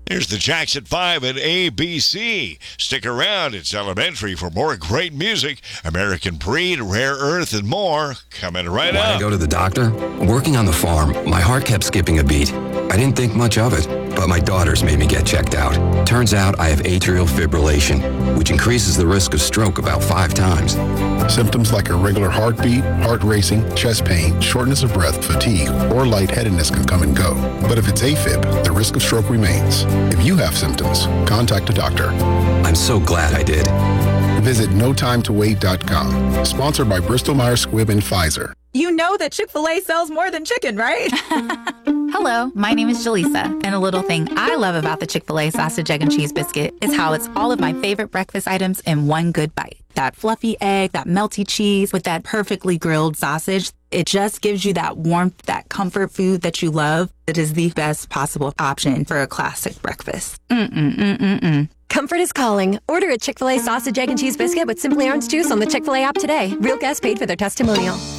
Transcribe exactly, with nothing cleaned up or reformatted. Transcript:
Here's the Jackson five at A B C. Stick around, it's elementary for more great music. American Breed, Rare Earth, and more. Coming right Why'd up. I go to the doctor? Working on the farm, my heart kept skipping a beat. I didn't think much of it, but my daughters made me get checked out. Turns out I have atrial fibrillation, which increases the risk of stroke about five times. Symptoms like irregular heartbeat, heart racing, chest pain, shortness of breath, fatigue, or lightheadedness can come and go. But if it's AFib, the risk of stroke remains. If you have symptoms, contact a doctor. I'm so glad I did. Visit no time to wait dot com. Sponsored by Bristol Myers Squibb and Pfizer. You know that Chick-fil-A sells more than chicken, right? Hello, my name is Jaleesa, and a little thing I love about the Chick-fil-A sausage, egg, and cheese biscuit is how it's all of my favorite breakfast items in one good bite. That fluffy egg, that melty cheese with that perfectly grilled sausage. It just gives you that warmth, that comfort food that you love. It is the best possible option for a classic breakfast. Mm-mm-mm-mm-mm. Comfort is calling. Order a Chick-fil-A sausage, egg, and cheese biscuit with Simply Orange Juice on the Chick-fil-A app today. Real guests paid for their testimonial.